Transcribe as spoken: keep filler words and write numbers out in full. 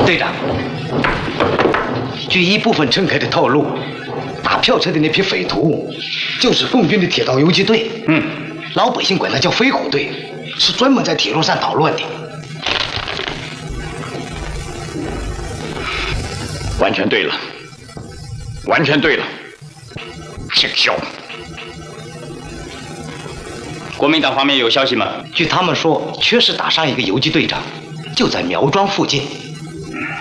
队长，据一部分乘客的透露，打票车的那批匪徒就是共军的铁道游击队。 嗯， 老百姓管它叫飞虎队，是专门在铁路上捣乱的。 完全对了，完全对了。姓肖。国民党方面有消息吗？ 据他们说，确实打伤一个游击队长，就在苗庄附近。